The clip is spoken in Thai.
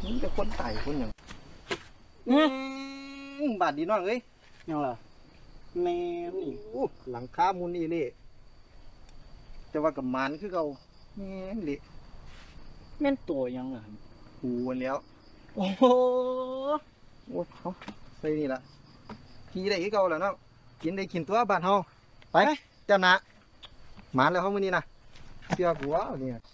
นี่จะคนไต่คนอย่างบาดดีน้องเอ้ยยังล่ะแม่นี่หลังคามุนนี่เลยแต่ว่ากับมันคือเขาแม่นเลยแม่นตัวยังล่ะหูวันแล้วโอ้โหโอ้เขาใส่นี่ละขี่ได้คือเก่าแล้วเนาะกินได้กินตัวบ้านเฮาไปเจ้าหน้าหมานแล้วเขามื้อนี้นะเชื่อกูว่าเนี่ย